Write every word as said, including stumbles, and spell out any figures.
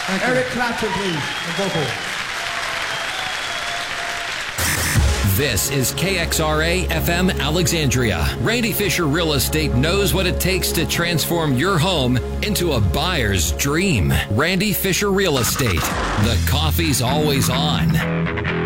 Eric Clapton, please, on vocal. This is K X R A F M Alexandria. Randy Fisher Real Estate knows what it takes to transform your home into a buyer's dream. Randy Fisher Real Estate. The coffee's always on.